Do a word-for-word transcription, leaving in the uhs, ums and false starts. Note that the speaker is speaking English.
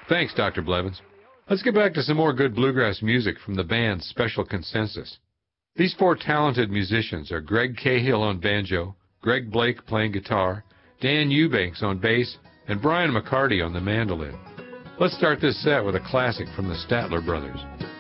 Thanks, Doctor Blevins. Let's get back to some more good bluegrass music from the band Special Consensus. These four talented musicians are Greg Cahill on banjo, Greg Blake playing guitar, Dan Eubanks on bass, and Brian McCarty on the mandolin. Let's start this set with a classic from the Statler Brothers.